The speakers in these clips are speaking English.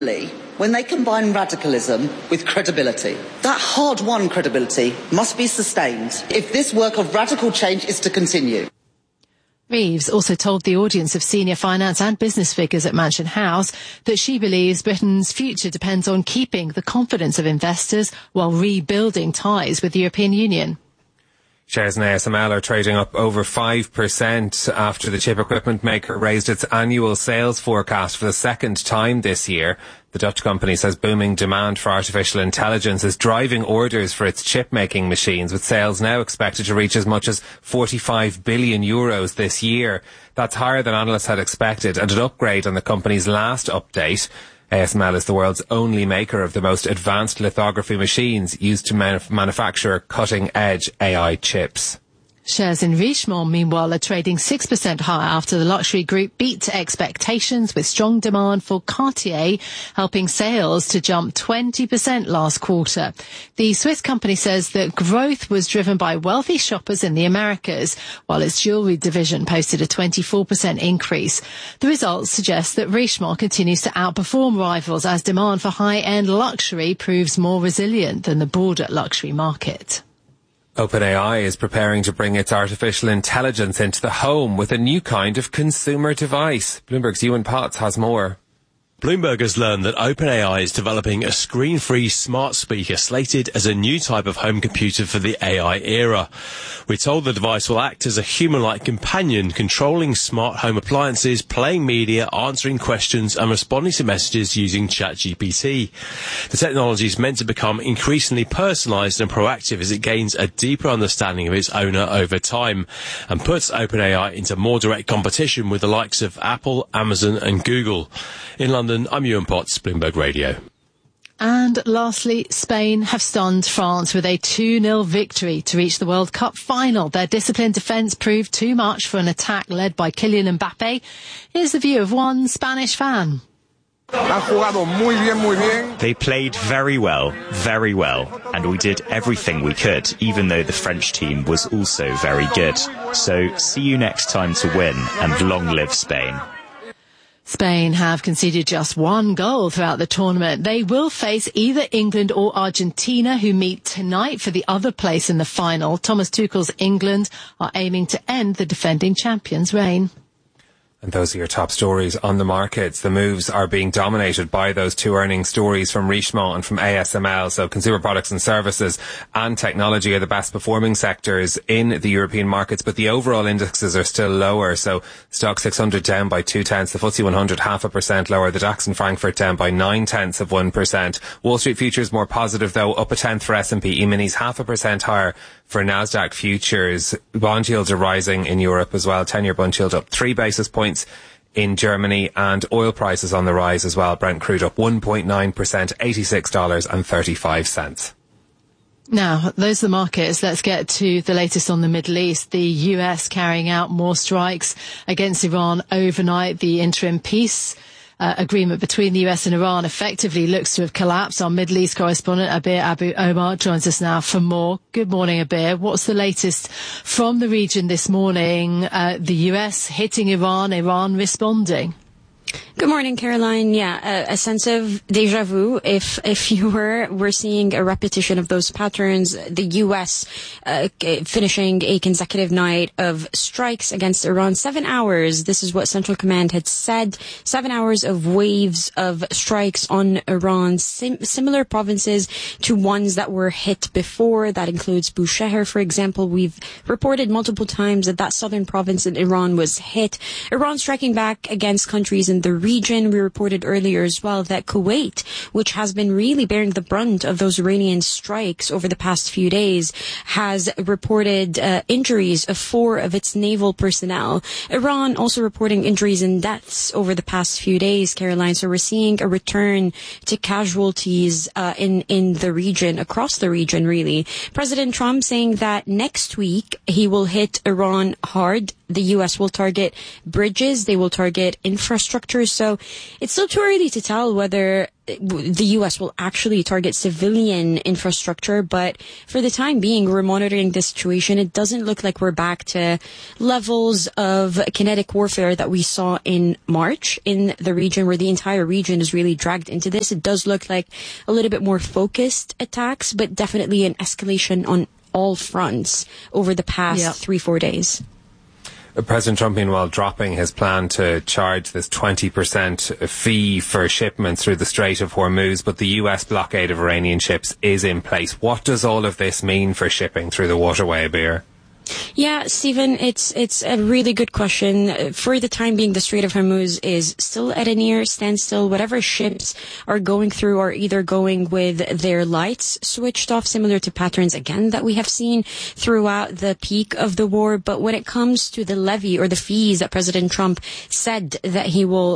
when they combine radicalism with credibility. That hard-won credibility must be sustained if this work of radical change is to continue. Reeves also told the audience of senior finance and business figures at Mansion House that she believes Britain's future depends on keeping the confidence of investors while rebuilding ties with the European Union. Shares in ASML are trading up over 5% after the chip equipment maker raised its annual sales forecast for the second time this year. The Dutch company says booming demand for artificial intelligence is driving orders for its chip-making machines, with sales now expected to reach as much as 45 billion euros this year. That's higher than analysts had expected, and an upgrade on the company's last update. ASML is the world's only maker of the most advanced lithography machines used to manufacture cutting-edge AI chips. Shares in Richemont, meanwhile, are trading 6% higher after the luxury group beat expectations, with strong demand for Cartier helping sales to jump 20% last quarter. The Swiss company says that growth was driven by wealthy shoppers in the Americas, while its jewellery division posted a 24% increase. The results suggest that Richemont continues to outperform rivals as demand for high-end luxury proves more resilient than the broader luxury market. OpenAI is preparing to bring its artificial intelligence into the home with a new kind of consumer device. Bloomberg's Ewan Potts has more. Bloomberg has learned that OpenAI is developing a screen-free smart speaker slated as a new type of home computer for the AI era. We're told the device will act as a human-like companion, controlling smart home appliances, playing media, answering questions and responding to messages using ChatGPT. The technology is meant to become increasingly personalised and proactive as it gains a deeper understanding of its owner over time, and puts OpenAI into more direct competition with the likes of Apple, Amazon and Google. In London, I'm Ewan Potts, Bloomberg Radio. And lastly, Spain have stunned France with a 2-0 victory to reach the World Cup final. Their disciplined defence proved too much for an attack led by Kylian Mbappe. Here's the view of one Spanish fan. They played very well, and we did everything we could, even though the French team was also very good. So see you next time to win, and long live Spain. Spain have conceded just one goal throughout the tournament. They will face either England or Argentina, who meet tonight for the other place in the final. Thomas Tuchel's England are aiming to end the defending champions' reign. And those are your top stories on the markets. The moves are being dominated by those two earnings stories from Richemont and from ASML. So consumer products and services and technology are the best performing sectors in the European markets, but the overall indexes are still lower. So Stock 600 down by 0.2, the FTSE 100 0.5% lower, the DAX in Frankfurt down by 0.9%. Wall Street futures more positive though, up 0.1 for S&P. E-minis 0.5% higher for Nasdaq futures. Bond yields are rising in Europe as well. 10-year bond yield up 3 basis points in Germany, and oil prices on the rise as well. Brent crude up 1.9%, $86.35. Now, those are the markets. Let's get to the latest on the Middle East. The US carrying out more strikes against Iran overnight. The interim peace agreement between the US and Iran effectively looks to have collapsed. Our Middle East correspondent, Abir Abu Omar, joins us now for more. Good morning, Abir. What's the latest from the region this morning? The US hitting Iran, Iran responding. Good morning, Caroline. Yeah, a sense of déjà vu. If you we're seeing a repetition of those patterns. The U.S. Finishing a consecutive night of strikes against Iran. 7 hours. This is what Central Command had said. 7 hours of waves of strikes on Iran. Similar provinces to ones that were hit before. That includes Bushehr, for example. We've reported multiple times that southern province in Iran was hit. Iran striking back against countries in the region. We reported earlier as well that Kuwait, which has been really bearing the brunt of those Iranian strikes over the past few days, has reported injuries of 4 of its naval personnel. Iran also reporting injuries and deaths over the past few days, Caroline. So we're seeing a return to casualties in the region, across the region, really. President Trump saying that next week he will hit Iran hard. the U.S. will target bridges, they will target infrastructure. So it's still too early to tell whether the U.S. will actually target civilian infrastructure, but for the time being, we're monitoring the situation. It doesn't look like we're back to levels of kinetic warfare that we saw in March in the region, where the entire region is really dragged into this. It does look like a little bit more focused attacks, but definitely an escalation on all fronts over the past 3-4 days. President Trump, meanwhile, dropping his plan to charge this 20% fee for shipments through the Strait of Hormuz, but the US blockade of Iranian ships is in place. What does all of this mean for shipping through the waterway, Abir? Yeah, Stephen, it's a really good question. For the time being, the Strait of Hormuz is still at a near standstill. Whatever ships are going through are either going with their lights switched off, similar to patterns, again, that we have seen throughout the peak of the war. But when it comes to the levy or the fees that President Trump said that he will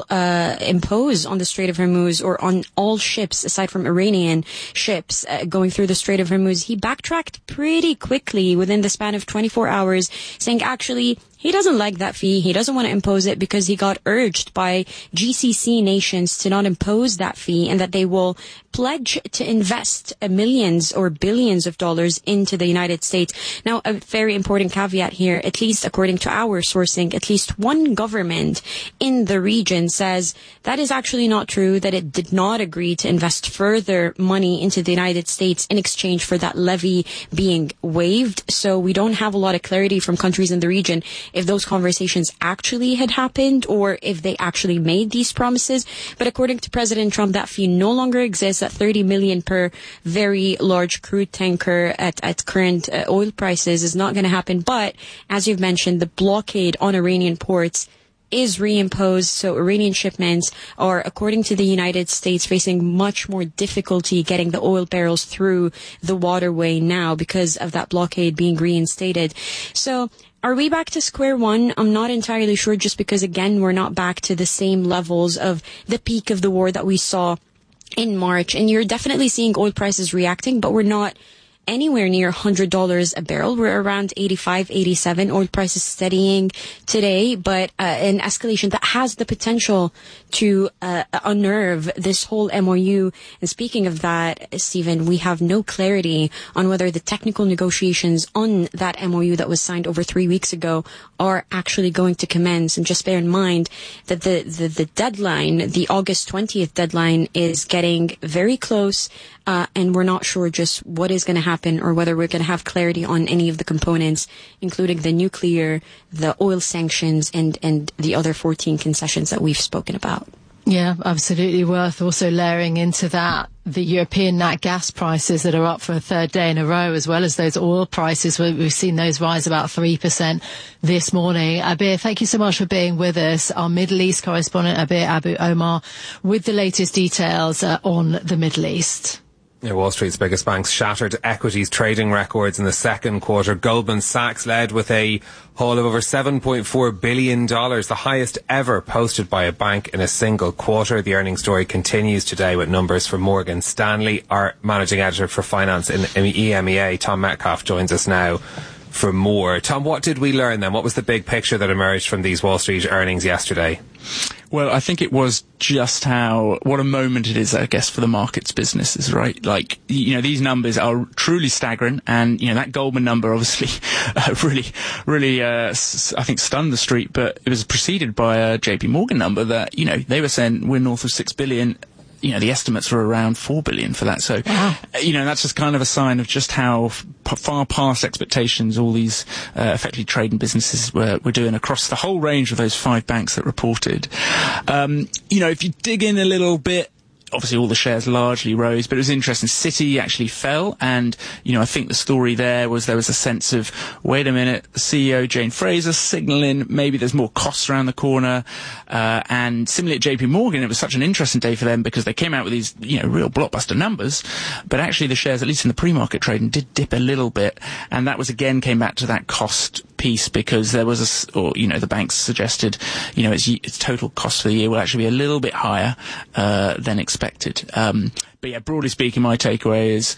impose on the Strait of Hormuz or on all ships aside from Iranian ships going through the Strait of Hormuz, he backtracked pretty quickly within the span of 24 hours, saying actually he doesn't like that fee. He doesn't want to impose it because he got urged by GCC nations to not impose that fee and that they will pledge to invest millions or billions of dollars into the United States. Now, a very important caveat here, at least according to our sourcing, at least one government in the region says that is actually not true, that it did not agree to invest further money into the United States in exchange for that levy being waived. So we don't have a lot of clarity from countries in the region if those conversations actually had happened or if they actually made these promises. But according to President Trump, that fee no longer exists at $30 million per very large crude tanker at current oil prices is not going to happen. But as you've mentioned, the blockade on Iranian ports is reimposed. So Iranian shipments are, according to the United States, facing much more difficulty getting the oil barrels through the waterway now because of that blockade being reinstated. So are we back to square one? I'm not entirely sure, just because, again, we're not back to the same levels of the peak of the war that we saw in March. And you're definitely seeing oil prices reacting, but we're not anywhere near $100 a barrel. We're around 85, 87. Oil prices steadying today, but an escalation that has the potential to unnerve this whole MOU. And speaking of that, Stephen, we have no clarity on whether the technical negotiations on that MOU that was signed over 3 weeks ago are actually going to commence. And just bear in mind that the deadline, the August 20th deadline, is getting very close. And we're not sure just what is going to happen or whether we're going to have clarity on any of the components, including the nuclear, the oil sanctions, and the other 14 concessions that we've spoken about. Yeah, absolutely. Worth also layering into that the European nat gas prices that are up for a third day in a row, as well as those oil prices. We've seen those rise about 3% this morning. Abir, thank you so much for being with us. Our Middle East correspondent, Abir Abu Omar, with the latest details on the Middle East. Wall Street's biggest banks shattered equities trading records in the second quarter. Goldman Sachs led with a haul of over $7.4 billion, the highest ever posted by a bank in a single quarter. The earnings story continues today with numbers from Morgan Stanley. Our managing editor for finance in EMEA, Tom Metcalf, joins us now for more. Tom, what did we learn then? What was the big picture that emerged from these Wall Street earnings yesterday? Well, I think it was just what a moment it is, I guess, for the markets businesses, right? Like, these numbers are truly staggering. And, that Goldman number obviously really, I think stunned the street. But it was preceded by a JP Morgan number that, they were saying we're north of 6 billion. The estimates were around 4 billion for that. So, wow. That's just kind of a sign of just how far past expectations all these effectively trading businesses were doing across the whole range of those 5 banks that reported. If you dig in a little bit, obviously all the shares largely rose, but it was interesting. Citi actually fell, and I think the story there was a sense of, wait a minute, the CEO Jane Fraser signalling maybe there's more costs around the corner, and similarly at JP Morgan, it was such an interesting day for them because they came out with these real blockbuster numbers, but actually the shares, at least in the pre-market trading, did dip a little bit, and that was again came back to that cost piece because there was the banks suggested its total cost for the year will actually be a little bit higher than expected. But yeah, broadly speaking, my takeaway is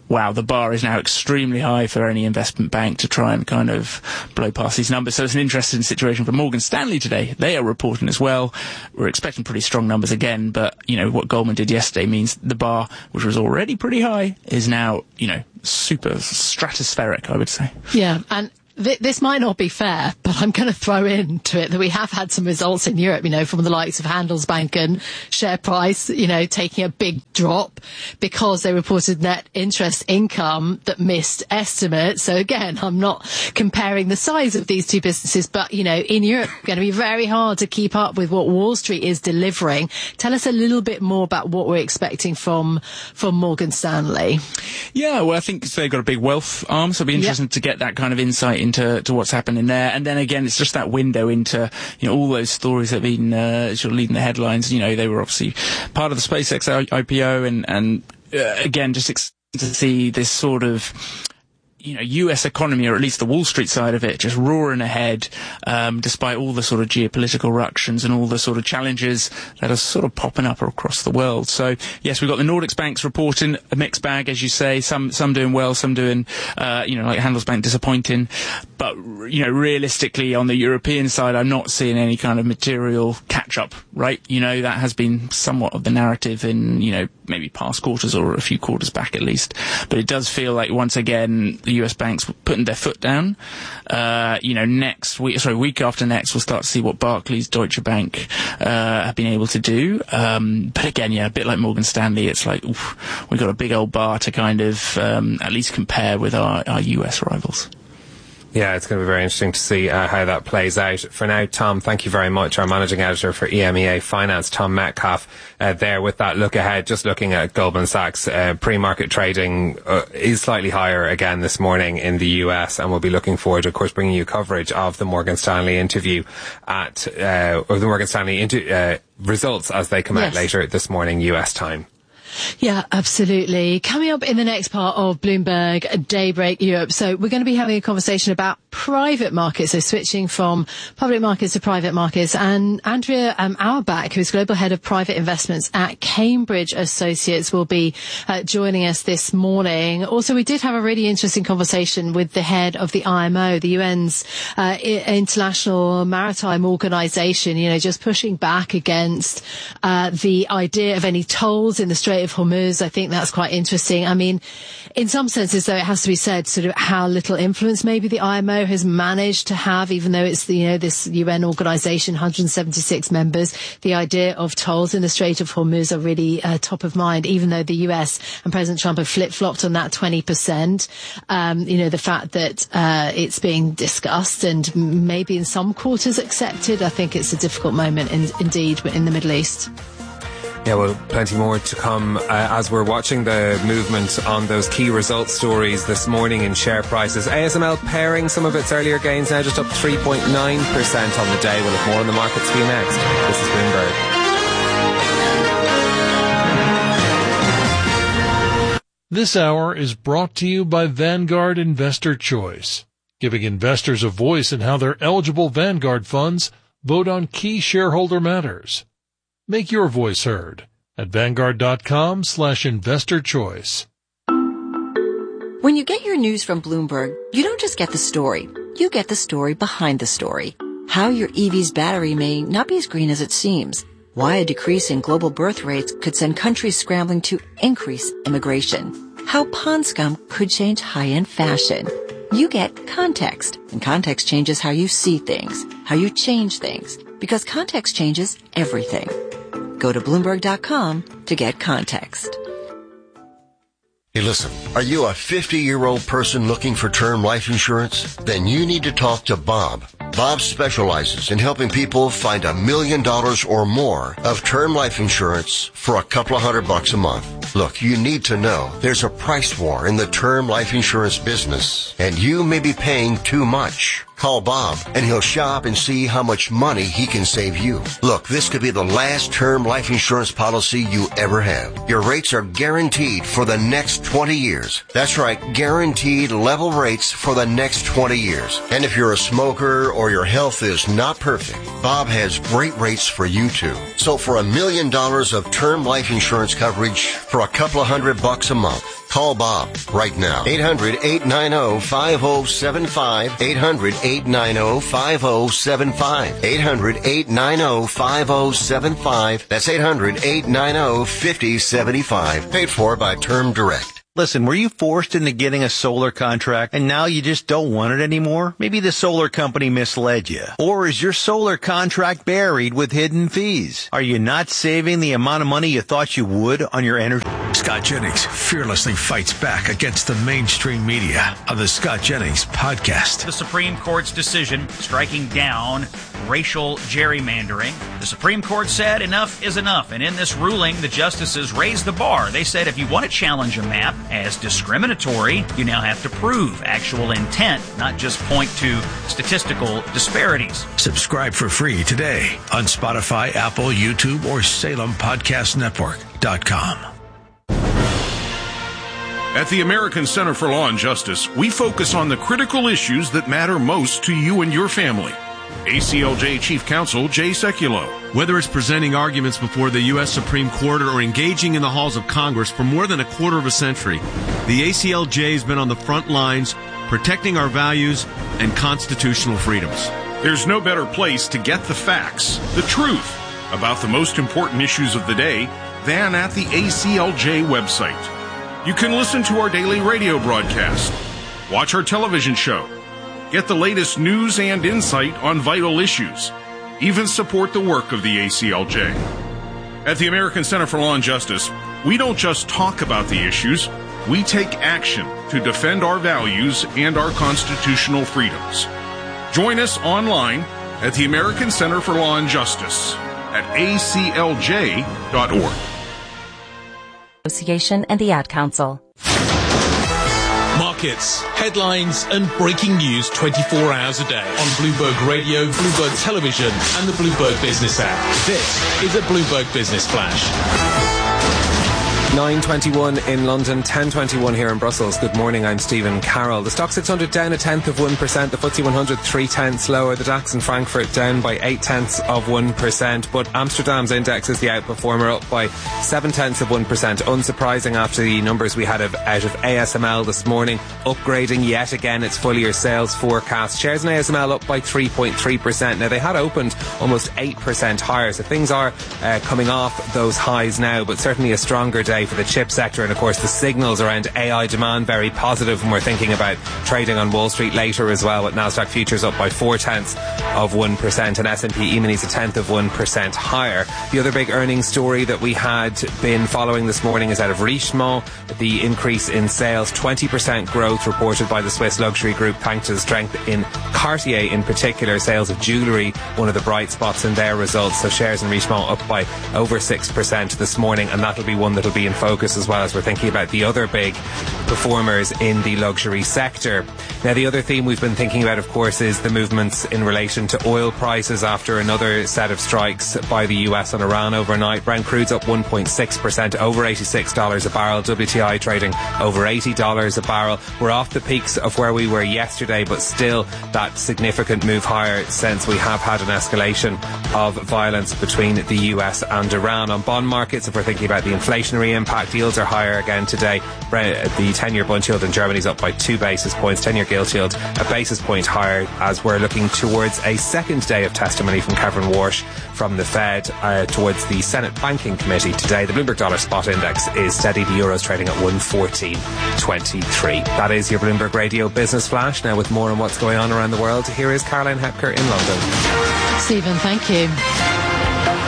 wow, the bar is now extremely high for any investment bank to try and kind of blow past these numbers. So it's an interesting situation for Morgan Stanley today. They are reporting as well. We're expecting pretty strong numbers again, but, what Goldman did yesterday means the bar, which was already pretty high, is now, super stratospheric, I would say. Yeah, and this might not be fair, but I'm going to throw into it that we have had some results in Europe, from the likes of Handelsbanken, share price, taking a big drop because they reported net interest income that missed estimates. So again, I'm not comparing the size of these two businesses, but, in Europe, it's going to be very hard to keep up with what Wall Street is delivering. Tell us a little bit more about what we're expecting from Morgan Stanley. Yeah, well, I think they've got a big wealth arm, so it'll be interesting to get that kind of insight into what's happening there. And then again, it's just that window into, all those stories that have been sort of leading the headlines. They were obviously part of the SpaceX IPO and again, just excited to see this sort of US economy, or at least the Wall Street side of it, just roaring ahead, despite all the sort of geopolitical ructions and all the sort of challenges that are sort of popping up across the world. So, yes, we've got the Nordics banks reporting a mixed bag, as you say, some doing well, some doing, like Handelsbanken disappointing. But, realistically on the European side, I'm not seeing any kind of material catch up, right? That has been somewhat of the narrative in, maybe past quarters or a few quarters back at least. But it does feel like once again, the US banks putting their foot down. Week after next, we'll start to see what Barclays, Deutsche Bank have been able to do. But again, a bit like Morgan Stanley, it's like we've got a big old bar to kind of at least compare with our US rivals. Yeah, it's going to be very interesting to see how that plays out. For now, Tom, thank you very much. Our managing editor for EMEA Finance, Tom Metcalf, there with that look ahead. Just looking at Goldman Sachs, pre-market trading is slightly higher again this morning in the US, and we'll be looking forward to, of course, bringing you coverage of the Morgan Stanley interview results as they come out later this morning, US time. Yeah, absolutely. Coming up in the next part of Bloomberg Daybreak Europe. So we're going to be having a conversation about private markets, so switching from public markets to private markets. And Andrea Auerbach, who's Global Head of Private Investments at Cambridge Associates, will be joining us this morning. Also, we did have a really interesting conversation with the head of the IMO, the UN's International Maritime Organization, just pushing back against the idea of any tolls in the Strait of Hormuz. I think that's quite interesting. I mean, in some senses, though, it has to be said sort of how little influence maybe the IMO has managed to have, even though it's the, this UN organization, 176 members. The idea of tolls in the Strait of Hormuz are really top of mind, even though the US and President Trump have flip-flopped on that 20%. The fact that it's being discussed and maybe in some quarters accepted, I think it's a difficult moment indeed in the Middle East. Yeah, well, plenty more to come as we're watching the movement on those key results stories this morning in share prices. ASML pairing some of its earlier gains, now just up 3.9% on the day. We'll have more on the markets for you next. This is Bloomberg. This hour is brought to you by Vanguard Investor Choice, giving investors a voice in how their eligible Vanguard funds vote on key shareholder matters. Make your voice heard at Vanguard.com/investorchoice. When you get your news from Bloomberg, you don't just get the story. You get the story behind the story. How your EV's battery may not be as green as it seems. Why a decrease in global birth rates could send countries scrambling to increase immigration. How pond scum could change high-end fashion. You get context, and context changes how you see things, how you change things, because context changes everything. Go to Bloomberg.com to get context. Hey, listen, are you a 50-year-old person looking for term life insurance? Then you need to talk to Bob. Bob specializes in helping people find $1 million or more of term life insurance for a couple of $100 a month. Look, you need to know there's a price war in the term life insurance business, and you may be paying too much. Call Bob, and he'll shop and see how much money he can save you. Look, this could be the last term life insurance policy you ever have. Your rates are guaranteed for the next 20 years. That's right, guaranteed level rates for the next 20 years. And if you're a smoker or your health is not perfect, Bob has great rates for you too. So for $1 million of term life insurance coverage for a couple of $100 a month, call Bob right now. 800-890-5075. 800-890-5075. 800-890-5075. That's 800-890-5075. Paid for by Term Direct. Listen, were you forced into getting a solar contract and now you just don't want it anymore? Maybe the solar company misled you. Or is your solar contract buried with hidden fees? Are you not saving the amount of money you thought you would on your energy? Scott Jennings fearlessly fights back against the mainstream media on the Scott Jennings podcast. The Supreme Court's decision striking down racial gerrymandering. The Supreme Court said enough is enough, and in this ruling, the justices raised the bar. They said if you want to challenge a map as discriminatory, you now have to prove actual intent, not just point to statistical disparities. Subscribe for free today on Spotify, Apple, YouTube, or SalemPodcastNetwork.com. At the American Center for Law and Justice, we focus on the critical issues that matter most to you and your family. ACLJ Chief Counsel Jay Sekulow. Whether it's presenting arguments before the U.S. Supreme Court or engaging in the halls of Congress for more than a quarter of a century, the ACLJ has been on the front lines protecting our values and constitutional freedoms. There's no better place to get the facts, the truth, about the most important issues of the day than at the ACLJ website. You can listen to our daily radio broadcast, watch our television show, get the latest news and insight on vital issues, even support the work of the ACLJ. At the American Center for Law and Justice, we don't just talk about the issues, we take action to defend our values and our constitutional freedoms. Join us online at the American Center for Law and Justice at aclj.org. Association and the Ad Council. Markets, headlines and breaking news 24 hours a day on Bloomberg Radio, Bloomberg Television and the Bloomberg Business app. This is a Bloomberg Business Flash. 9:21 in London, 10:21 here in Brussels. Good morning, I'm Stephen Carroll. The Stoxx 600 down 0.1%, the FTSE 100 0.3 lower, the DAX in Frankfurt down by 0.8%, but Amsterdam's index is the outperformer, up by 0.7%. Unsurprising after the numbers we had out of ASML this morning, upgrading yet again its full year sales forecast. Shares in ASML up by 3.3%. Now they had opened almost 8% higher, so things are coming off those highs now, but certainly a stronger day for the chip sector, and of course the signals around AI demand very positive when we're thinking about trading on Wall Street later as well, with Nasdaq futures up by 0.4% and S&P E-minis 0.1% higher. The other big earnings story that we had been following this morning is out of Richemont. The increase in sales, 20% growth reported by the Swiss luxury group thanks to the strength in Cartier in particular. Sales of jewellery, one of the bright spots in their results, so shares in Richemont up by over 6% this morning, and that'll be one that'll be in focus as well as we're thinking about the other big performers in the luxury sector. Now the other theme we've been thinking about, of course, is the movements in relation to oil prices after another set of strikes by the US on Iran overnight. Brent crude's up 1.6%, over $86 a barrel. WTI trading over $80 a barrel. We're off the peaks of where we were yesterday, but still that significant move higher since we have had an escalation of violence between the US and Iran. On bond markets, if we're thinking about the inflationary impact, yields are higher again today. The 10-year bund yield in Germany is up by 2 basis points. 10-year gilt yield a basis point higher as we're looking towards a second day of testimony from Kevin Warsh from the Fed towards the Senate Banking Committee today. The Bloomberg Dollar Spot Index is steady. The Euro's trading at 114.23. That is your Bloomberg Radio Business Flash. Now with more on what's going on around the world, here is Caroline Hepker in London. Stephen, thank you.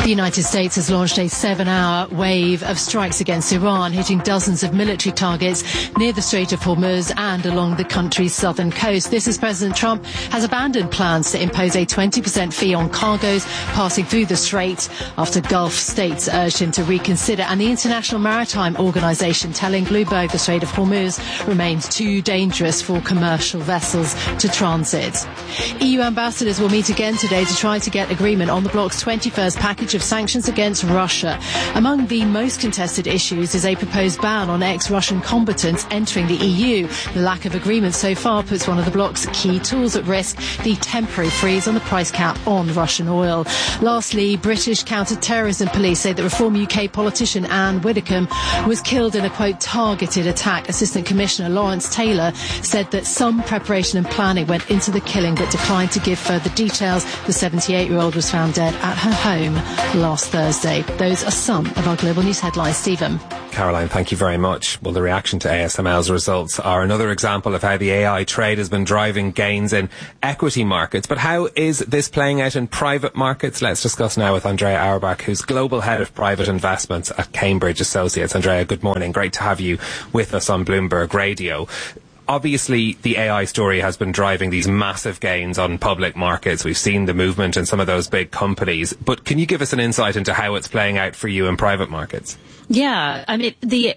The United States has launched a 7-hour wave of strikes against Iran, hitting dozens of military targets near the Strait of Hormuz and along the country's southern coast. This as President Trump has abandoned plans to impose a 20% fee on cargoes passing through the strait after Gulf states urged him to reconsider. And the International Maritime Organization telling Bloomberg the Strait of Hormuz remains too dangerous for commercial vessels to transit. EU ambassadors will meet again today to try to get agreement on the bloc's 21st package of sanctions against Russia. Among the most contested issues is a proposed ban on ex-Russian combatants entering the EU. The lack of agreement so far puts one of the bloc's key tools at risk, the temporary freeze on the price cap on Russian oil. Lastly, British counter-terrorism police say that Reform UK politician Anne Widdecombe was killed in a, quote, targeted attack. Assistant Commissioner Lawrence Taylor said that some preparation and planning went into the killing but declined to give further details. The 78-year-old was found dead at her home last Thursday. Those are some of our global news headlines. Stephen. Caroline, thank you very much. Well, the reaction to ASML's results are another example of how the AI trade has been driving gains in equity markets. But how is this playing out in private markets? Let's discuss now with Andrea Auerbach, who's Global Head of Private Investments at Cambridge Associates. Andrea, good morning. Great to have you with us on Bloomberg Radio. Obviously, the AI story has been driving these massive gains on public markets. We've seen the movement in some of those big companies. But can you give us an insight into how it's playing out for you in private markets? Yeah, I mean, the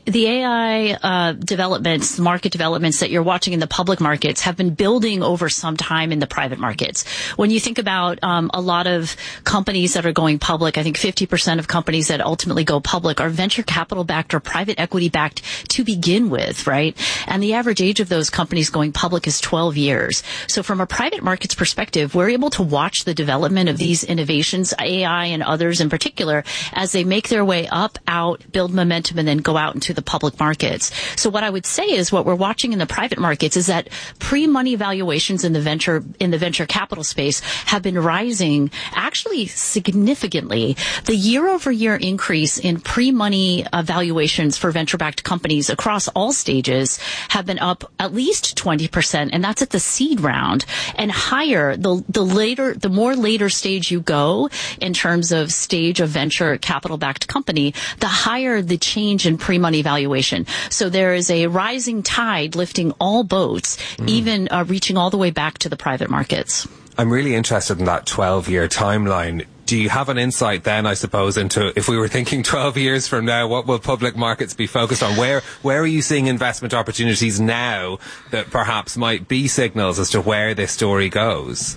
AI developments, market developments that you're watching in the public markets have been building over some time in the private markets. When you think about a lot of companies that are going public, I think 50% of companies that ultimately go public are venture capital backed or private equity backed to begin with, right? And the average age of those companies going public is 12 years. So from a private markets perspective, we're able to watch the development of these innovations, AI and others in particular, as they make their way up, out, build momentum, and then go out into the public markets. So what I would say is what we're watching in the private markets is that pre-money valuations in the venture capital space have been rising actually significantly. The year-over-year increase in pre-money valuations for venture-backed companies across all stages have been up at least 20%, and that's at the seed round, and higher the more later stage you go in terms of stage of venture capital-backed company, the higher the change in pre-money valuation. So there is a rising tide lifting all boats, even reaching all the way back to the private markets. I'm really interested in that 12-year timeline. Do you have an insight then, I suppose, into if we were thinking 12 years from now, what will public markets be focused on? Where are you seeing investment opportunities now that perhaps might be signals as to where this story goes?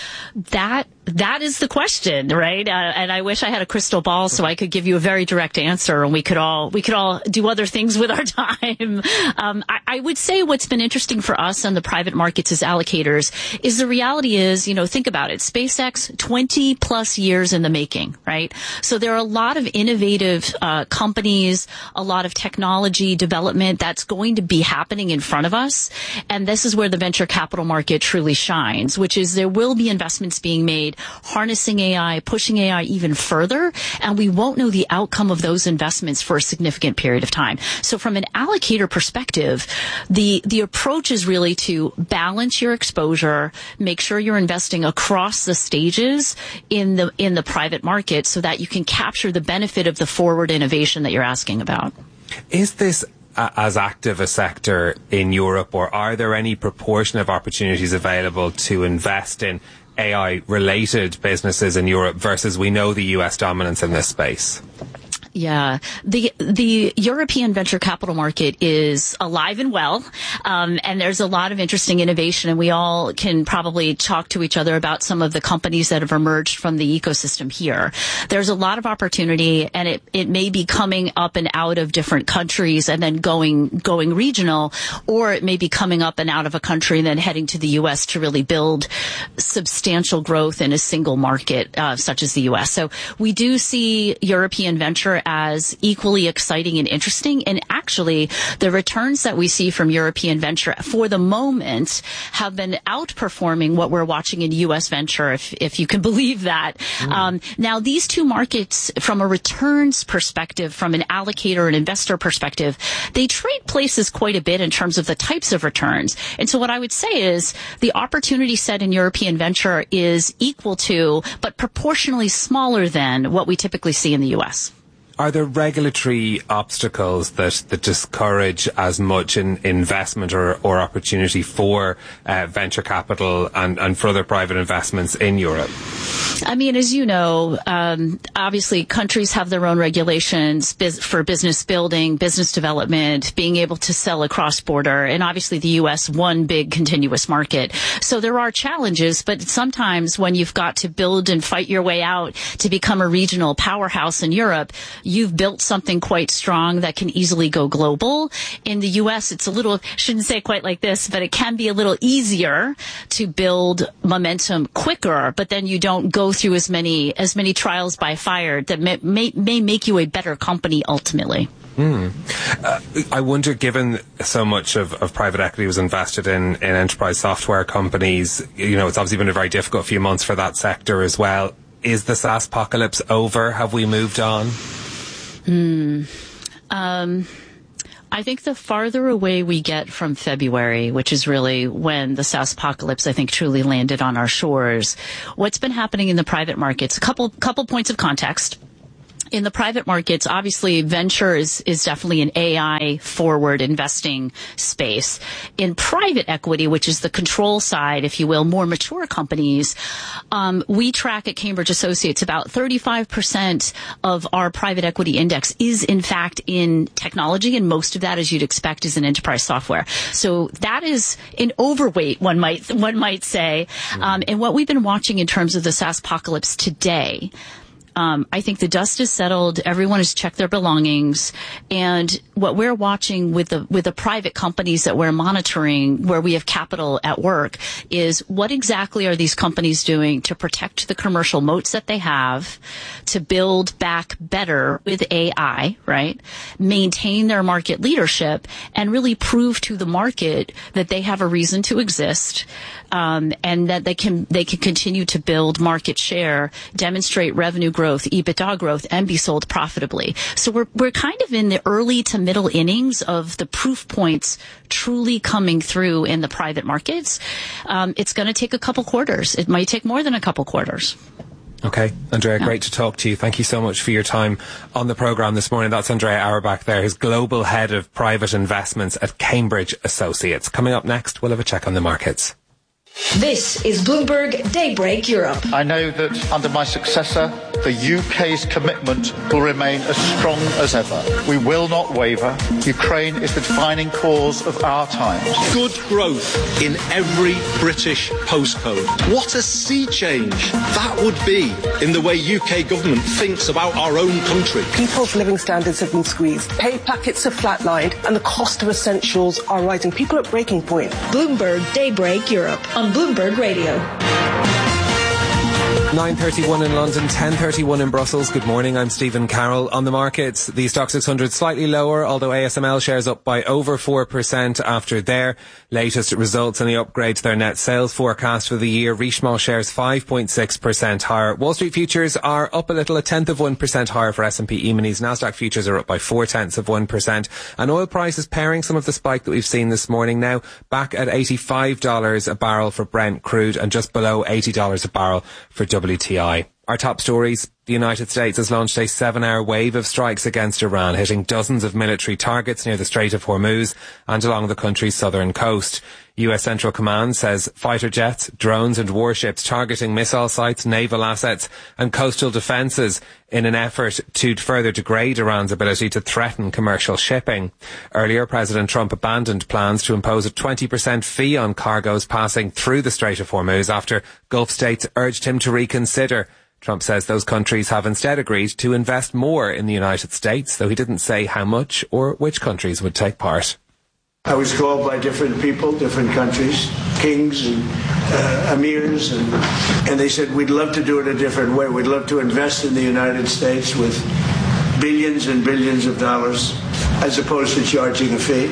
That is the question, right? And I wish I had a crystal ball so I could give you a very direct answer and we could all do other things with our time. I would say what's been interesting for us on the private markets as allocators is the reality is, think about it. SpaceX, 20 plus years in the making, right? So there are a lot of innovative companies, a lot of technology development that's going to be happening in front of us. And this is where the venture capital market truly shines, which is there will be investments being made harnessing AI, pushing AI even further, and we won't know the outcome of those investments for a significant period of time. So from an allocator perspective, the approach is really to balance your exposure, make sure you're investing across the stages in the private market so that you can capture the benefit of the forward innovation that you're asking about. Is this as active a sector in Europe, or are there any proportion of opportunities available to invest in AI-related businesses in Europe versus we know the US dominance in this space? Yeah, the European venture capital market is alive and well, and there's a lot of interesting innovation, and we all can probably talk to each other about some of the companies that have emerged from the ecosystem here. There's a lot of opportunity, and it may be coming up and out of different countries and then going regional, or it may be coming up and out of a country and then heading to the U.S. to really build substantial growth in a single market, such as the U.S. So we do see European venture as equally exciting and interesting. And actually, the returns that we see from European venture for the moment have been outperforming what we're watching in U.S. venture, if you can believe that. Now, these two markets, from a returns perspective, from an allocator and investor perspective, they trade places quite a bit in terms of the types of returns. And so what I would say is the opportunity set in European venture is equal to, but proportionally smaller than what we typically see in the U.S. Are there regulatory obstacles that discourage as much investment or opportunity for venture capital and for other private investments in Europe? I mean, as you know, obviously countries have their own regulations for business building, business development, being able to sell across border, and obviously the U.S., one big continuous market. So there are challenges, but sometimes when you've got to build and fight your way out to become a regional powerhouse in Europe, you've built something quite strong that can easily go global. In the U.S., it's a little, shouldn't say it quite like this, but it can be a little easier to build momentum quicker, but then you don't go through as many trials by fire that may make you a better company ultimately. I wonder, given so much of private equity was invested in enterprise software companies, it's obviously been a very difficult few months for that sector as well. Is the SaaS apocalypse over? Have we moved on? I think the farther away we get from February, which is really when the SaaS apocalypse, I think, truly landed on our shores, what's been happening in the private markets, a couple points of context. In the private markets, obviously, venture is definitely an AI-forward investing space. In private equity, which is the control side, if you will, more mature companies, we track at Cambridge Associates about 35% of our private equity index is, in fact, in technology, and most of that, as you'd expect, is in enterprise software. So that is an overweight, one might say. And what we've been watching in terms of the SaaS apocalypse today, I think the dust is settled. Everyone has checked their belongings. And what we're watching with the private companies that we're monitoring, where we have capital at work, is what exactly are these companies doing to protect the commercial moats that they have, to build back better with AI, right? Maintain their market leadership and really prove to the market that they have a reason to exist, and that they can continue to build market share, demonstrate revenue growth, EBITDA growth, and be sold profitably. So we're kind of in the early to middle innings of the proof points truly coming through in the private markets. It's going to take a couple quarters. It might take more than a couple quarters. Okay, Andrea, great to talk to you. Thank you so much for your time on the programme this morning. That's Andrea Auerbach there, who's Global Head of Private Investments at Cambridge Associates. Coming up next, we'll have a check on the markets. This is Bloomberg Daybreak Europe. I know that under my successor, the UK's commitment will remain as strong as ever. We will not waver. Ukraine is the defining cause of our times. Good growth in every British postcode. What a sea change that would be in the way UK government thinks about our own country. People's living standards have been squeezed. Pay packets have flatlined and the cost of essentials are rising. People are at breaking point. Bloomberg Daybreak Europe on Bloomberg Radio. 9:31 in London, 10:31 in Brussels. Good morning, I'm Stephen Carroll. On the markets, the Stock 600 slightly lower, although ASML shares up by over 4% after their latest results and the upgrade to their net sales forecast for the year. Richemont shares 5.6% higher. Wall Street futures are up a little, 1/10% higher for S&P E-minis. Nasdaq futures are up by 0.4%. And oil prices pairing some of the spike that we've seen this morning, now back at $85 a barrel for Brent crude and just below $80 a barrel for WTI. Our top stories. The United States has launched a 7-hour wave of strikes against Iran, hitting dozens of military targets near the Strait of Hormuz and along the country's southern coast. US Central Command says fighter jets, drones and warships targeting missile sites, naval assets and coastal defences in an effort to further degrade Iran's ability to threaten commercial shipping. Earlier, President Trump abandoned plans to impose a 20% fee on cargoes passing through the Strait of Hormuz after Gulf states urged him to reconsider. Trump says those countries have instead agreed to invest more in the United States, though he didn't say how much or which countries would take part. I was called by different people, different countries, kings and emirs, and they said, we'd love to do it a different way. We'd love to invest in the United States with billions and billions of dollars as opposed to charging a fee.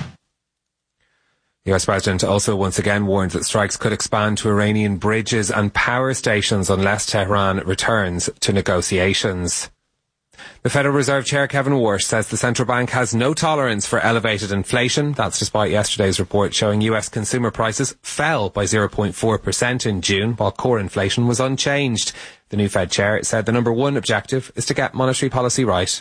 The US President also once again warned that strikes could expand to Iranian bridges and power stations unless Tehran returns to negotiations. The Federal Reserve Chair Kevin Warsh says the central bank has no tolerance for elevated inflation. That's despite yesterday's report showing US consumer prices fell by 0.4% in June, while core inflation was unchanged. The new Fed chair said the number one objective is to get monetary policy right.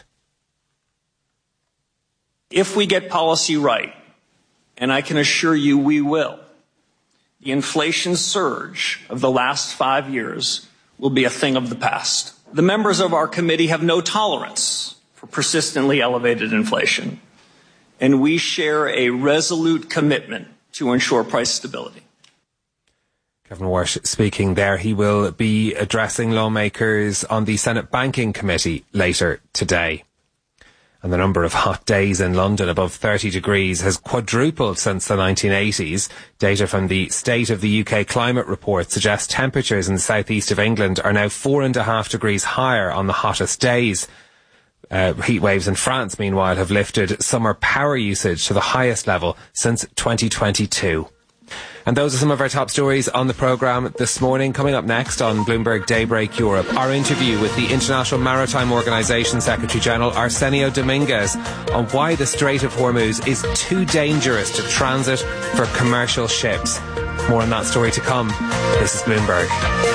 If we get policy right, and I can assure you we will, the inflation surge of the last 5 years will be a thing of the past. The members of our committee have no tolerance for persistently elevated inflation, and we share a resolute commitment to ensure price stability. Kevin Warsh speaking there. He will be addressing lawmakers on the Senate Banking Committee later today. And the number of hot days in London above 30 degrees has quadrupled since the 1980s. Data from the State of the UK Climate Report suggests temperatures in the southeast of England are now 4.5 degrees higher on the hottest days. Heat waves in France, meanwhile, have lifted summer power usage to the highest level since 2022. And those are some of our top stories on the programme this morning. Coming up next on Bloomberg Daybreak Europe, our interview with the International Maritime Organization Secretary-General Arsenio Dominguez on why the Strait of Hormuz is too dangerous to transit for commercial ships. More on that story to come. This is Bloomberg.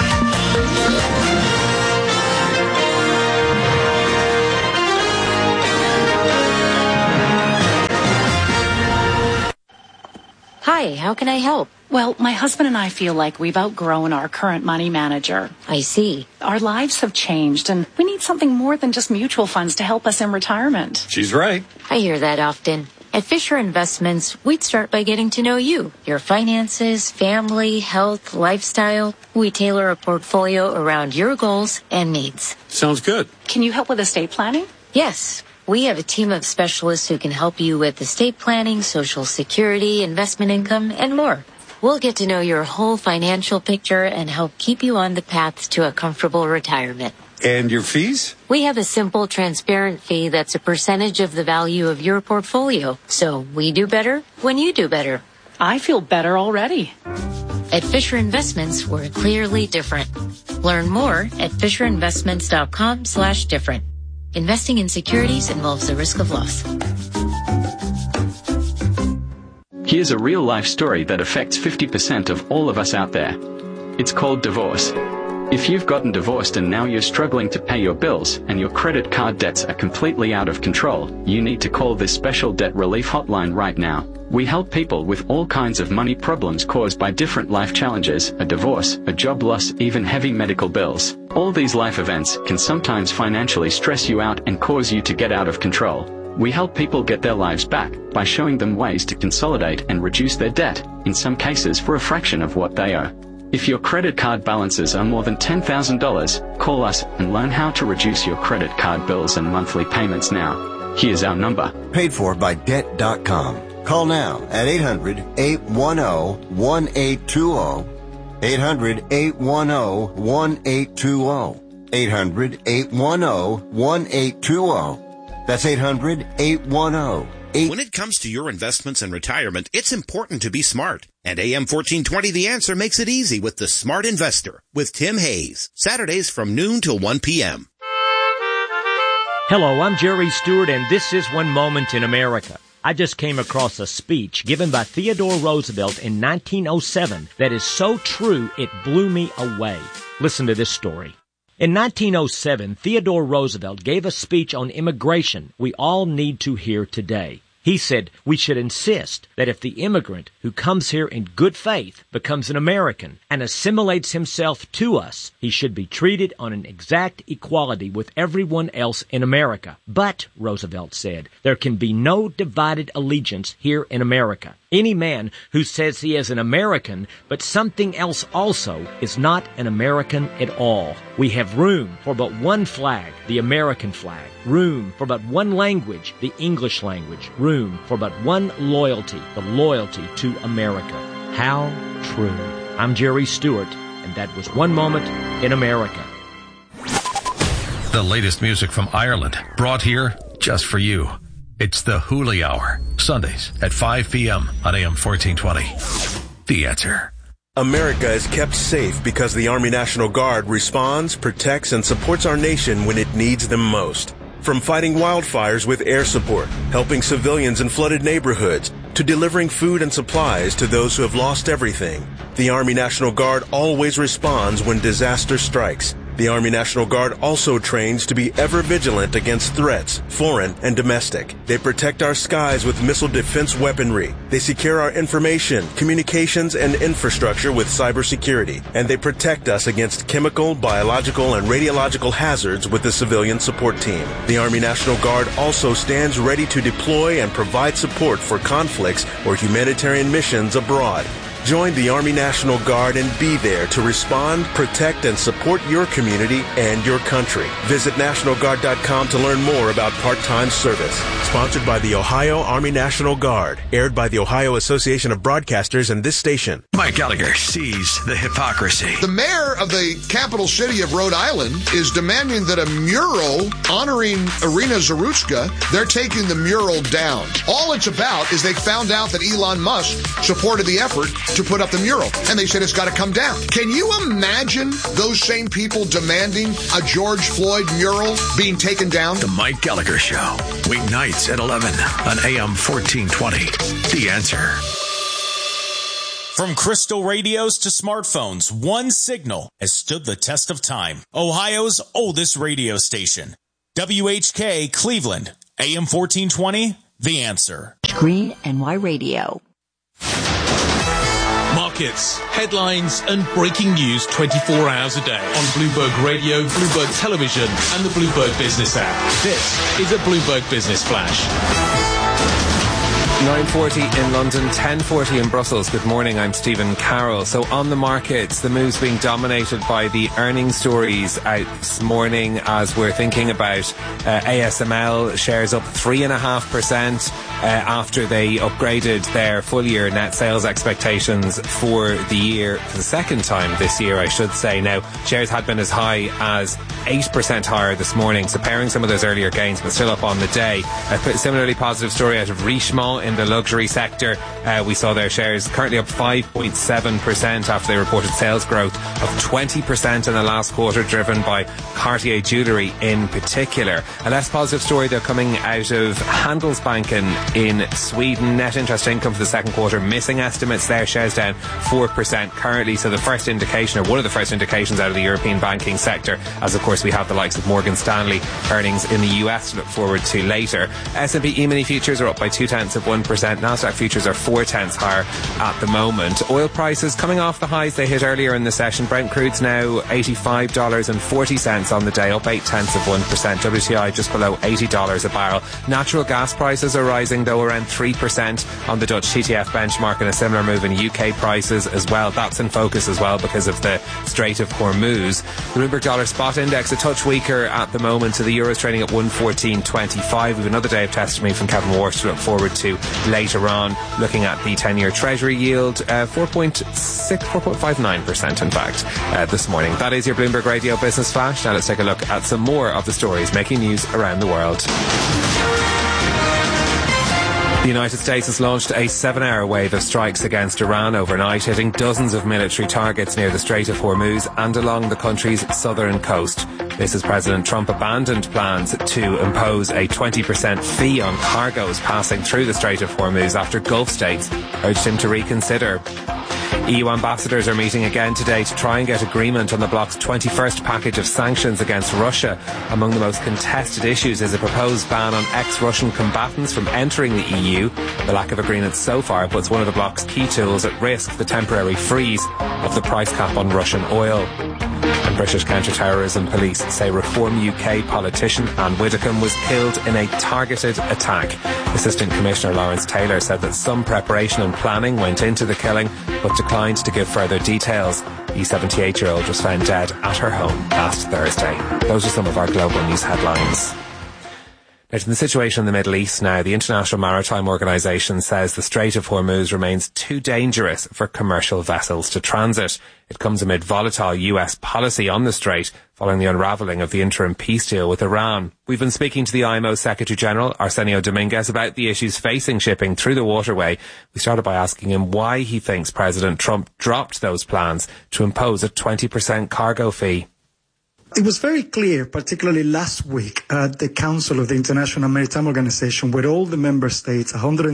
Hi, how can I help? Well, my husband and I feel like we've outgrown our current money manager. I see. Our lives have changed, and we need something more than just mutual funds to help us in retirement. She's right. I hear that often. At Fisher Investments, we'd start by getting to know you, your finances, family, health, lifestyle. We tailor a portfolio around your goals and needs. Sounds good. Can you help with estate planning? Yes. We have a team of specialists who can help you with estate planning, Social Security, investment income, and more. We'll get to know your whole financial picture and help keep you on the path to a comfortable retirement. And your fees? We have a simple, transparent fee that's a percentage of the value of your portfolio. So we do better when you do better. I feel better already. At Fisher Investments, we're clearly different. Learn more at fisherinvestments.com/different. Investing in securities involves the risk of loss. Here's a real-life story that affects 50% of all of us out there. It's called divorce. If you've gotten divorced and now you're struggling to pay your bills and your credit card debts are completely out of control, you need to call this special debt relief hotline right now. We help people with all kinds of money problems caused by different life challenges, a divorce, a job loss, even heavy medical bills. All these life events can sometimes financially stress you out and cause you to get out of control. We help people get their lives back by showing them ways to consolidate and reduce their debt, in some cases for a fraction of what they owe. If your credit card balances are more than $10,000, call us and learn how to reduce your credit card bills and monthly payments now. Here's our number. Paid for by Debt.com. Call now at 800-810-1820. 800-810-1820. 800-810-1820. That's 800-810-1820. When it comes to your investments and retirement, it's important to be smart. And AM 1420 The Answer makes it easy with The Smart Investor with Tim Hayes. Saturdays from noon till 1 p.m. Hello, I'm Jerry Stewart, and this is One Moment in America. I just came across a speech given by Theodore Roosevelt in 1907 that is so true it blew me away. Listen to this story. In 1907, Theodore Roosevelt gave a speech on immigration we all need to hear today. He said we should insist that if the immigrant who comes here in good faith becomes an American and assimilates himself to us, he should be treated on an exact equality with everyone else in America. But, Roosevelt said, there can be no divided allegiance here in America. Any man who says he is an American but something else also is not an American at all. We have room for but one flag, the American flag. Room for but one language, the English language. Room for but one loyalty, the loyalty to America. How true. I'm Jerry Stewart, and that was One Moment in America. The latest music from Ireland, brought here just for you. It's the Hooli Hour, Sundays at 5 p.m. on AM 1420. The Answer. America is kept safe because the Army National Guard responds, protects, and supports our nation when it needs them most. From fighting wildfires with air support, helping civilians in flooded neighborhoods, to delivering food and supplies to those who have lost everything, the Army National Guard always responds when disaster strikes. The Army National Guard also trains to be ever vigilant against threats, foreign and domestic. They protect our skies with missile defense weaponry. They secure our information, communications, and infrastructure with cybersecurity. And they protect us against chemical, biological, and radiological hazards with the civilian support team. The Army National Guard also stands ready to deploy and provide support for conflicts or humanitarian missions abroad. Join the Army National Guard and be there to respond, protect, and support your community and your country. Visit NationalGuard.com to learn more about part-time service. Sponsored by the Ohio Army National Guard. Aired by the Ohio Association of Broadcasters and this station. Mike Gallagher sees the hypocrisy. The mayor of the capital city of Rhode Island is demanding that a mural honoring Irina Zarutska, they're taking the mural down. All it's about is they found out that Elon Musk supported the effort to put up the mural, and they said it's got to come down. Can you imagine those same people demanding a George Floyd mural being taken down? The Mike Gallagher Show, weeknights at 11 on AM 1420. The Answer. From crystal radios to smartphones, one signal has stood the test of time. Ohio's oldest radio station. WHK Cleveland, AM 1420, The Answer. Green NY Radio. Markets, headlines, and breaking news 24 hours a day on Bloomberg Radio, Bloomberg Television, and the Bloomberg Business app. This is a Bloomberg Business Flash. 9:40 in London, 10:40 in Brussels. Good morning, I'm Stephen Carroll. So on the markets, the moves being dominated by the earnings stories out this morning as we're thinking about ASML shares up 3.5% after they upgraded their full-year net sales expectations for the year for the second time this year, I should say. Now, shares had been as high as 8% higher this morning, so pairing some of those earlier gains, but still up on the day. A similarly positive story out of Richemont in the luxury sector. We saw their shares currently up 5.7% after they reported sales growth of 20% in the last quarter, driven by Cartier jewellery in particular. A less positive story, though, coming out of Handelsbanken in Sweden. Net interest income for the second quarter missing estimates. Their shares down 4% currently. So the first indication, or one of the first indications out of the European banking sector, as of course we have the likes of Morgan Stanley earnings in the US to look forward to later. S&P E-mini futures are up by 0.2%. Nasdaq futures are 0.4 higher at the moment. Oil prices coming off the highs they hit earlier in the session. Brent crude's now $85.40 on the day, up 0.8%. WTI just below $80 a barrel. Natural gas prices are rising, though, around 3% on the Dutch TTF benchmark, and a similar move in UK prices as well. That's in focus as well because of the Strait of Hormuz. The Bloomberg dollar spot index a touch weaker at the moment, so the euro's trading at 114.25. We have another day of testimony from Kevin Walsh to look forward to later on, looking at the 10-year Treasury yield, 4.59% in fact, this morning. That is your Bloomberg Radio Business Flash. Now let's take a look at some more of the stories making news around the world. The United States has launched a 7-hour wave of strikes against Iran overnight, hitting dozens of military targets near the Strait of Hormuz and along the country's southern coast. This as President Trump abandoned plans to impose a 20% fee on cargoes passing through the Strait of Hormuz after Gulf states urged him to reconsider. EU ambassadors are meeting again today to try and get agreement on the bloc's 21st package of sanctions against Russia. Among the most contested issues is a proposed ban on ex-Russian combatants from entering the EU. The lack of agreement so far puts one of the bloc's key tools at risk, the temporary freeze of the price cap on Russian oil. And British counter-terrorism police say Reform UK politician Anne Widdecombe was killed in a targeted attack. Assistant Commissioner Lawrence Taylor said that some preparation and planning went into the killing, but declined to give further details. The 78-year-old was found dead at her home last Thursday. Those are some of our global news headlines. Now, to the situation in the Middle East now, the International Maritime Organization says the Strait of Hormuz remains too dangerous for commercial vessels to transit. It comes amid volatile US policy on the strait following the unravelling of the interim peace deal with Iran. We've been speaking to the IMO Secretary General, Arsenio Dominguez, about the issues facing shipping through the waterway. We started by asking him why he thinks President Trump dropped those plans to impose a 20% cargo fee. It was very clear, particularly last week at the Council of the International Maritime Organization, where all the member states,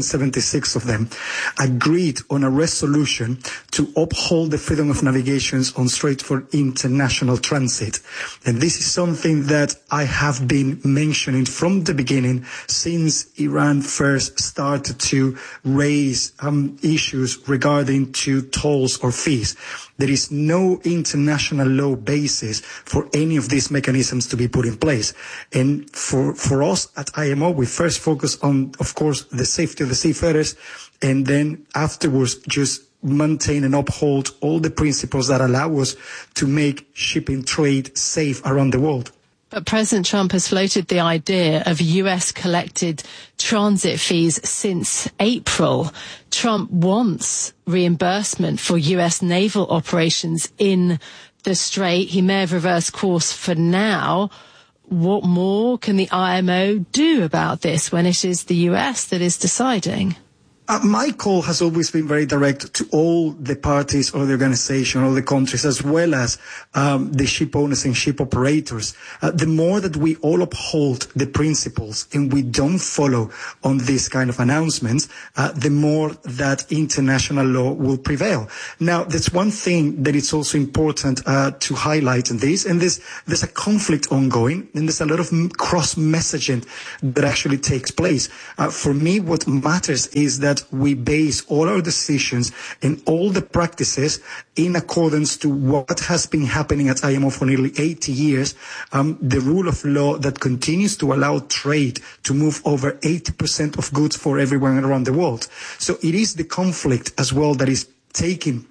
176 of them, agreed on a resolution to uphold the freedom of navigation on Strait for international transit. And this is something that I have been mentioning from the beginning, since Iran first started to raise issues regarding to tolls or fees. There is no international law basis for any of these mechanisms to be put in place. And for us at IMO, we first focus on, of course, the safety of the seafarers, and then afterwards just maintain and uphold all the principles that allow us to make shipping trade safe around the world. But President Trump has floated the idea of US collected transit fees since April. Trump wants reimbursement for US naval operations in the Strait. He may have reversed course for now. What more can the IMO do about this when it is the US that is deciding? My call has always been very direct to all the parties or the organization, all the countries, as well as the ship owners and ship operators. The more that we all uphold the principles and we don't follow on these kind of announcements, the more that international law will prevail. Now, there's one thing that it's also important to highlight in this, and there's a conflict ongoing, and there's a lot of cross-messaging that actually takes place. For me, what matters is that we base all our decisions and all the practices in accordance to what has been happening at IMO for nearly 80 years, the rule of law that continues to allow trade to move over 80% of goods for everyone around the world. So it is the conflict as well that is taking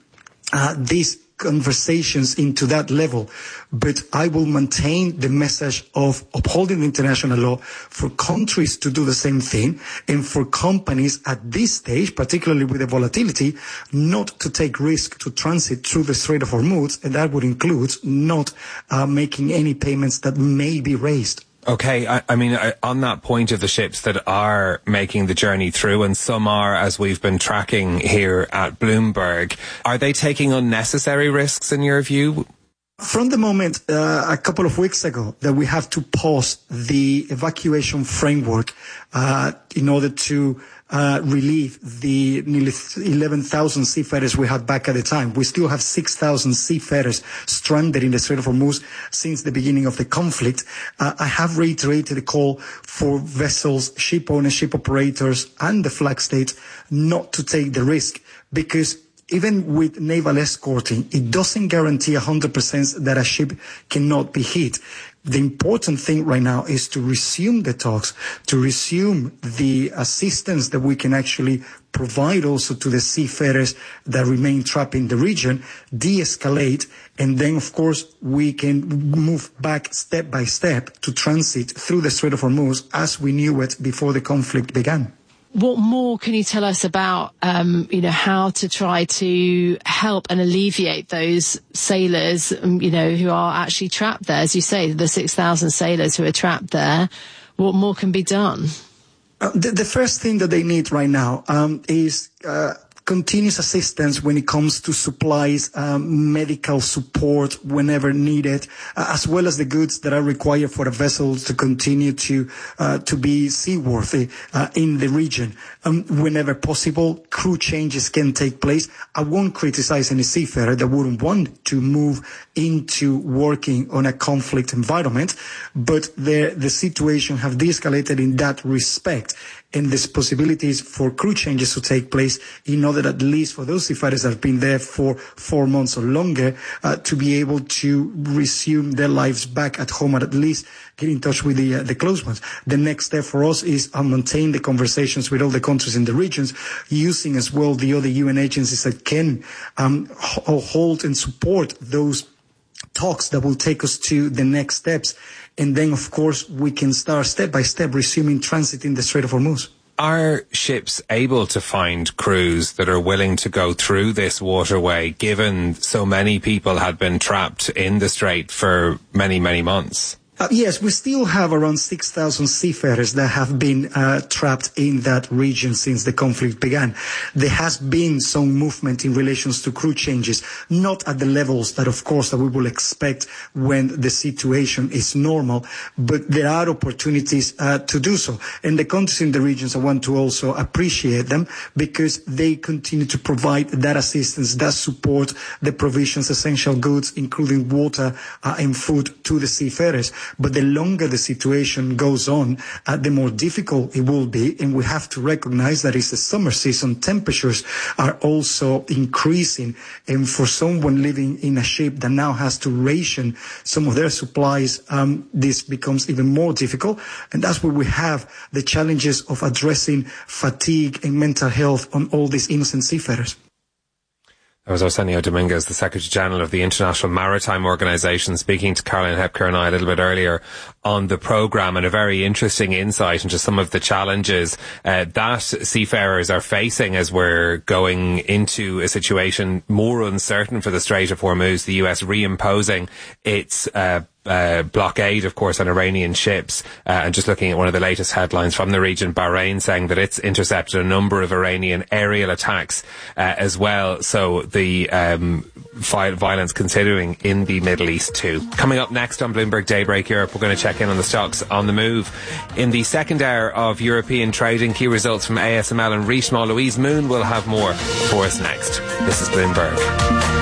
these conversations into that level, but I will maintain the message of upholding international law for countries to do the same thing, and for companies at this stage, particularly with the volatility, not to take risk to transit through the Strait of Hormuz, and that would include not making any payments that may be raised. Okay, I mean, on that point of the ships that are making the journey through, and some are, as we've been tracking here at Bloomberg, are they taking unnecessary risks in your view? From the moment a couple of weeks ago that we have to pause the evacuation framework in order to relieve the nearly 11,000 seafarers we had back at the time. We still have 6,000 seafarers stranded in the Strait of Hormuz since the beginning of the conflict. I have reiterated the call for vessels, ship owners, ship operators, and the flag states not to take the risk, because even with naval escorting, it doesn't guarantee 100% that a ship cannot be hit. The important thing right now is to resume the talks, to resume the assistance that we can actually provide also to the seafarers that remain trapped in the region, de-escalate, and then, of course, we can move back step by step to transit through the Strait of Hormuz as we knew it before the conflict began. What more can you tell us about, how to try to help and alleviate those sailors, who are actually trapped there? As you say, the 6,000 sailors who are trapped there. What more can be done? The first thing that they need right now is continuous assistance when it comes to supplies, medical support whenever needed, as well as the goods that are required for the vessels to continue to be seaworthy in the region. Whenever possible, crew changes can take place. I won't criticize any seafarer that wouldn't want to move into working on a conflict environment, but the situation have de-escalated in that respect. And there's possibilities for crew changes to take place in order, at least for those seafarers that have been there for 4 months or longer, to be able to resume their lives back at home, or at least get in touch with the close ones. The next step for us is to maintain the conversations with all the countries in the regions, using as well the other UN agencies that can hold and support those talks that will take us to the next steps. And then, of course, we can start step by step resuming transit in the Strait of Hormuz. Are ships able to find crews that are willing to go through this waterway, given so many people had been trapped in the strait for many, many months? Yes, we still have around 6,000 seafarers that have been trapped in that region since the conflict began. There has been some movement in relations to crew changes, not at the levels that, of course, that we will expect when the situation is normal, but there are opportunities to do so. And the countries in the regions, I want to also appreciate them because they continue to provide that assistance, that support, the provisions, essential goods, including water and food to the seafarers. But the longer the situation goes on, the more difficult it will be. And we have to recognize that it's the summer season. Temperatures are also increasing. And for someone living in a ship that now has to ration some of their supplies, this becomes even more difficult. And that's where we have the challenges of addressing fatigue and mental health on all these innocent seafarers. That was Arsenio Dominguez, the Secretary General of the International Maritime Organization, speaking to Caroline Hepker and I a little bit earlier on the programme, and a very interesting insight into some of the challenges that seafarers are facing as we're going into a situation more uncertain for the Strait of Hormuz, the US reimposing its blockade, of course, on Iranian ships, and just looking at one of the latest headlines from the region, Bahrain saying that it's intercepted a number of Iranian aerial attacks as well. So the violence continuing in the Middle East too. Coming up next on Bloomberg Daybreak Europe, we're going to check in on the stocks on the move. In the second hour of European trading, key results from ASML and Richemont. Louise Moon will have more for us next. This is Bloomberg.